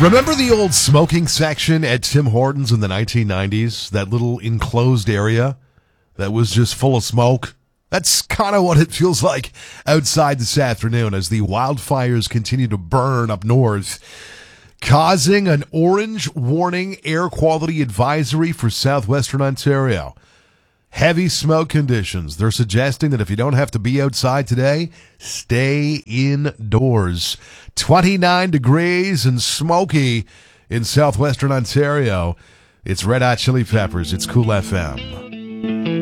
Remember the old smoking section at Tim Hortons in the 1990s? That little enclosed area that was just full of smoke? That's kind of what it feels like outside this afternoon as the wildfires continue to burn up north, causing an orange warning air quality advisory for southwestern Ontario. Heavy smoke conditions. They're suggesting that if you don't have to be outside today, stay indoors. 29 degrees and smoky in southwestern Ontario. It's Red Hot Chili Peppers. It's Cool FM.